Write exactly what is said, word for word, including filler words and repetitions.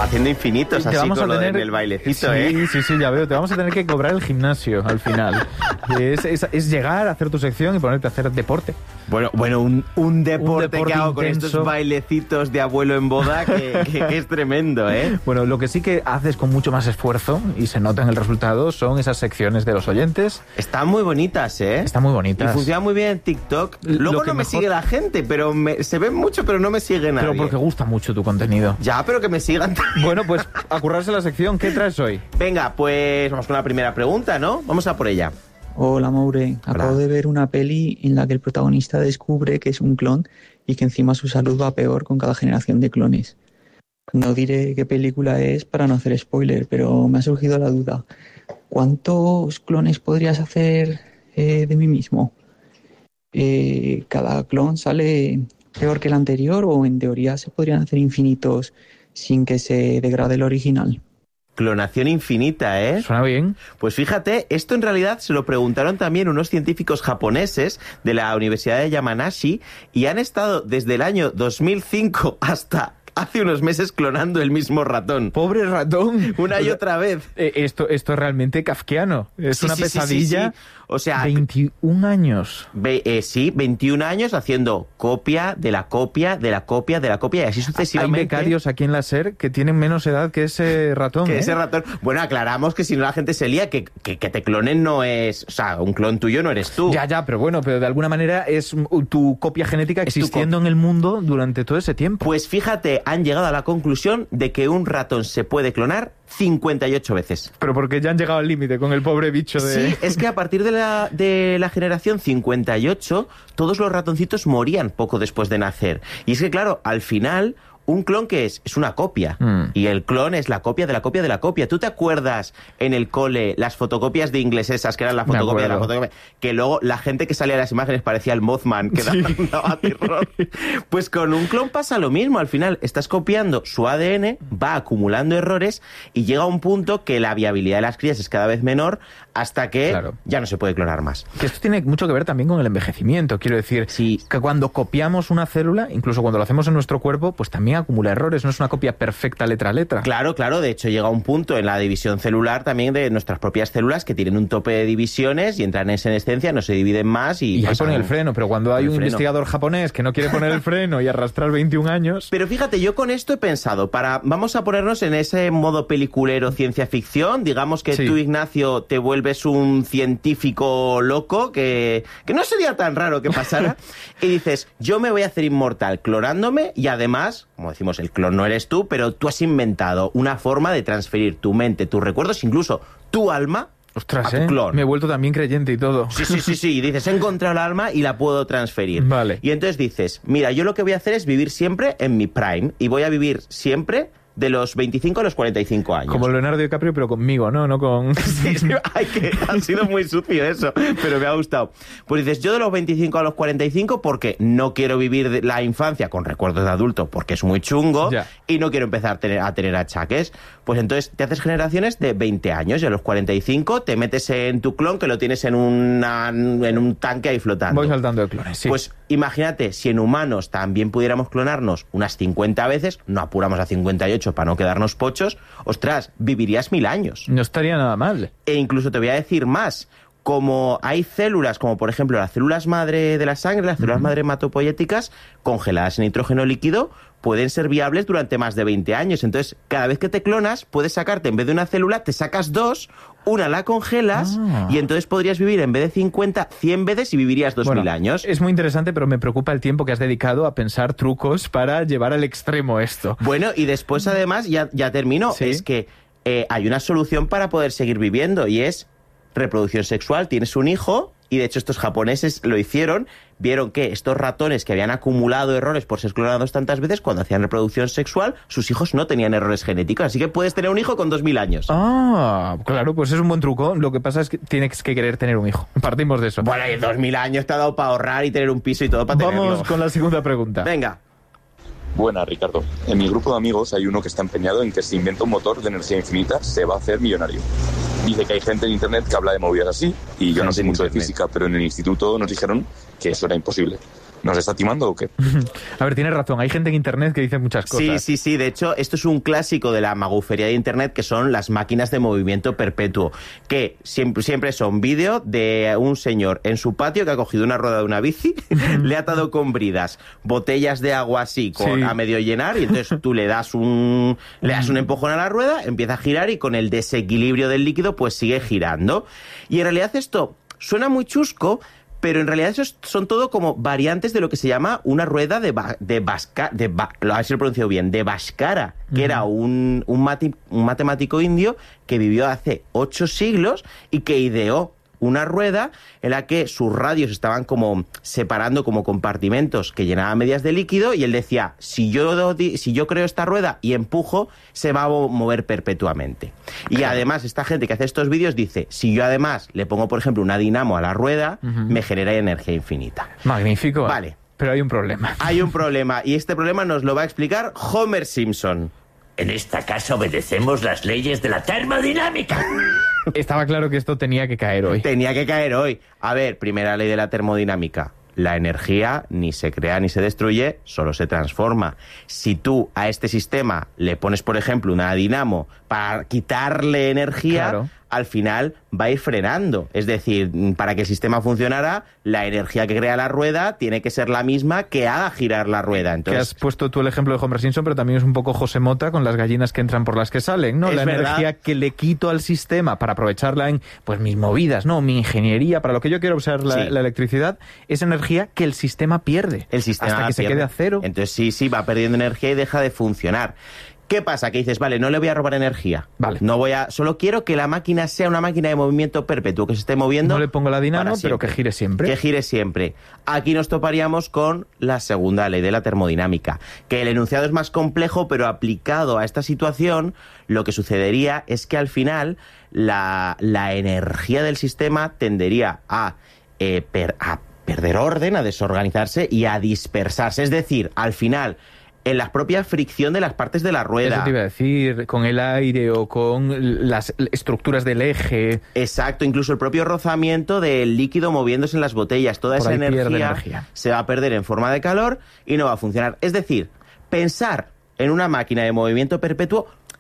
haciendo infinitos te así vamos con a lo tener... del el bailecito, sí, ¿eh? Sí, sí, ya veo. Te vamos a tener que cobrar el gimnasio al final. Es, es, es llegar a hacer tu sección y ponerte a hacer deporte. Bueno, bueno un, un, deporte un deporte que hago intenso. con estos bailecitos de abuelo en boda que, que, que es tremendo, ¿eh? Bueno, lo que sí que haces con mucho más esfuerzo y se nota en el resultado son esas secciones de los oyentes. Están muy bonitas, ¿eh? Están muy bonitas. Y funciona muy bien en TikTok. Luego no me mejor... sigue la gente, pero me, se ven mucho, pero no me sigue nadie. Pero porque gusta mucho tu contenido. Ya, pero que me sigan. Bueno, pues a currarse la sección. ¿Qué traes hoy? Venga, pues vamos con la primera pregunta, ¿no? Vamos a por ella. Hola, Maure. Acabo Hola. de ver una peli en la que el protagonista descubre que es un clon y que encima su salud va peor con cada generación de clones. No diré qué película es para no hacer spoiler, pero me ha surgido la duda. ¿Cuántos clones podrías hacer eh, de mí mismo? Eh, ¿Cada clon sale peor que el anterior o en teoría se podrían hacer infinitos sin que se degrade el original? Clonación infinita, ¿eh? Suena bien. Pues fíjate, esto en realidad se lo preguntaron también unos científicos japoneses de la Universidad de Yamanashi y han estado desde el año dos mil cinco hasta hace unos meses clonando el mismo ratón. ¡Pobre ratón! Una y otra vez. Eh, esto, esto es realmente kafkiano. Es sí, una sí, pesadilla. Sí, sí, sí. O sea, veintiún años. Ve, eh, sí, veintiún años haciendo copia de la copia de la copia de la copia y así sucesivamente. Hay becarios aquí en la SER que tienen menos edad que ese ratón. Que ¿eh? ese ratón. Bueno, aclaramos que si no la gente se lía, que, que, que te clonen no es... O sea, un clon tuyo no eres tú. Ya, ya, pero bueno, pero de alguna manera es tu copia genética existiendo en el mundo durante todo ese tiempo. Pues fíjate, han llegado a la conclusión de que un ratón se puede clonar cincuenta y ocho veces. Pero porque ya han llegado al límite con el pobre bicho de... Sí, es que a partir de la, de la generación cincuenta y ocho, todos los ratoncitos morían poco después de nacer. Y es que, claro, al final... Un clon que es, es una copia. Mm. Y el clon es la copia de la copia de la copia. ¿Tú te acuerdas en el cole las fotocopias de inglés esas que eran la fotocopia de la fotocopia? Que luego la gente que salía de las imágenes parecía el Mothman, que sí. daba terror. Pues con un clon pasa lo mismo. Al final estás copiando su A D N, va acumulando errores y llega a un punto que la viabilidad de las crías es cada vez menor hasta que claro. ya no se puede clonar más. Que esto tiene mucho que ver también con el envejecimiento. Quiero decir, sí. que cuando copiamos una célula, incluso cuando lo hacemos en nuestro cuerpo, pues también acumula errores, no es una copia perfecta letra a letra. Claro, claro, de hecho llega un punto en la división celular también de nuestras propias células que tienen un tope de divisiones y entran en senescencia, no se dividen más y... Y ahí ponen el freno, pero cuando hay un freno. investigador japonés que no quiere poner el freno y arrastrar veintiún años... Pero fíjate, yo con esto he pensado, para vamos a ponernos en ese modo peliculero ciencia ficción, digamos que sí. tú, Ignacio, te vuelves un científico loco, que, que no sería tan raro que pasara, y dices, yo me voy a hacer inmortal clonándome y además, como decimos, el clon no eres tú, pero tú has inventado una forma de transferir tu mente, tus recuerdos, incluso tu alma. Ostras, a tu ¿eh? clon. Me he vuelto también creyente y todo. Sí, sí, sí, sí. Y dices, he encontrado el alma y la puedo transferir. Vale. Y entonces dices, mira, yo lo que voy a hacer es vivir siempre en mi prime y voy a vivir siempre de los veinticinco a los cuarenta y cinco años. Como Leonardo DiCaprio, pero conmigo, ¿no? No con... Sí, sí, ay, que ha sido muy sucio eso, pero me ha gustado. Pues dices, yo de los veinticinco a los cuarenta y cinco porque no quiero vivir la infancia con recuerdos de adulto porque es muy chungo ya. y no quiero empezar a tener, a tener achaques. Pues entonces te haces generaciones de veinte años y a los cuarenta y cinco te metes en tu clon que lo tienes en, una, en un tanque ahí flotando. Voy saltando de clones, sí. Pues imagínate, si en humanos también pudiéramos clonarnos unas cincuenta veces, no apuramos a cincuenta y ocho para no quedarnos pochos, ostras, vivirías mil años. No estaría nada mal. E incluso te voy a decir más, como hay células, como por ejemplo las células madre de la sangre, las células uh-huh. madre hematopoyéticas, congeladas en nitrógeno líquido, pueden ser viables durante más de veinte años. Entonces, cada vez que te clonas, puedes sacarte, en vez de una célula, te sacas dos, una la congelas, ah. y entonces podrías vivir, en vez de cincuenta, cien veces y vivirías dos mil bueno, años. Es muy interesante, pero me preocupa el tiempo que has dedicado a pensar trucos para llevar al extremo esto. Bueno, y después, además, ya, ya termino, ¿sí? Es que eh, hay una solución para poder seguir viviendo, y es reproducción sexual. Tienes un hijo, y de hecho estos japoneses lo hicieron, vieron que estos ratones que habían acumulado errores por ser clonados tantas veces, cuando hacían reproducción sexual, sus hijos no tenían errores genéticos, así que puedes tener un hijo con dos mil años. Ah, claro, pues es un buen truco. Lo que pasa es que tienes que querer tener un hijo. Partimos de eso. Bueno, y dos mil años te ha dado para ahorrar y tener un piso y todo para Vamos tenerlo. Vamos con la segunda pregunta. Venga. Buena, Ricardo. En mi grupo de amigos hay uno que está empeñado en que si inventa un motor de energía infinita se va a hacer millonario. Dice que hay gente en internet que habla de movidas así, y yo no sé mucho de física, pero en el instituto nos dijeron que eso era imposible. ¿Nos está timando o qué? A ver, tienes razón, hay gente en Internet que dice muchas cosas. Sí, sí, sí, de hecho, esto es un clásico de la magufería de Internet, que son las máquinas de movimiento perpetuo, que siempre, siempre son vídeo de un señor en su patio que ha cogido una rueda de una bici, le ha atado con bridas, botellas de agua así, con, Sí. a medio llenar, y entonces tú le das un le das un empujón a la rueda, empieza a girar y con el desequilibrio del líquido pues sigue girando. Y en realidad esto suena muy chusco, pero en realidad eso son todo como variantes de lo que se llama una rueda de ba, de Bhaskara, de ba, a ver si lo pronuncio bien, de Bhaskara, que uh-huh. era un, un, mati, un matemático indio que vivió hace ocho siglos y que ideó una rueda en la que sus radios estaban como separando como compartimentos que llenaban medias de líquido, y él decía, si yo, si yo creo esta rueda y empujo, se va a mover perpetuamente. Y claro. además esta gente que hace estos vídeos dice, si yo además le pongo, por ejemplo, una dinamo a la rueda, uh-huh. me genera energía infinita. Magnífico. Vale. Pero hay un problema. Hay un problema, y este problema nos lo va a explicar Homer Simpson. En esta casa obedecemos las leyes de la termodinámica. Estaba claro que esto tenía que caer hoy. Tenía que caer hoy. A ver, primera ley de la termodinámica. La energía ni se crea ni se destruye, solo se transforma. Si tú a este sistema le pones, por ejemplo, una dinamo para quitarle energía, claro. al final va a ir frenando. Es decir, para que el sistema funcionara, la energía que crea la rueda tiene que ser la misma que haga girar la rueda. Entonces, que has puesto tú el ejemplo de Homer Simpson, pero también es un poco José Mota con las gallinas que entran por las que salen, ¿no? La verdad. energía que le quito al sistema para aprovecharla en pues mis movidas, ¿no? Mi ingeniería, para lo que yo quiero usar la, sí. la electricidad, es energía que el sistema pierde. El sistema hasta que pierde. se quede a cero. Entonces sí, sí, va perdiendo energía y deja de funcionar. ¿Qué pasa? Que dices, vale, no le voy a robar energía. Vale. No voy a, solo quiero que la máquina sea una máquina de movimiento perpetuo, que se esté moviendo. No le pongo la dinamo, pero que gire siempre. Que gire siempre. Aquí nos toparíamos con la segunda ley de la termodinámica, que el enunciado es más complejo, pero aplicado a esta situación, lo que sucedería es que al final la, la energía del sistema tendería a, eh, per, a perder orden, a desorganizarse y a dispersarse. Es decir, al final, en la propia fricción de las partes de la rueda. Eso te iba a decir, con el aire o con las estructuras del eje. Exacto, incluso el propio rozamiento del líquido moviéndose en las botellas. Toda esa energía, energía se va a perder en forma de calor y no va a funcionar. Es decir, pensar en una máquina de movimiento perpetuo